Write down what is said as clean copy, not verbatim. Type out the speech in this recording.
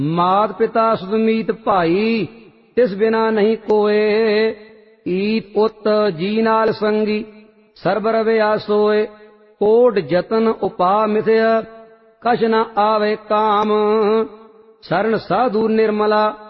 मात पिता सुतमीत भाई तिस बिना नहीं कोय। ईत उत जी नाल संगी सर्ब रविया सोय। कोट जतन उपा मिथय कछ न आवे काम। शरण साधु निर्मला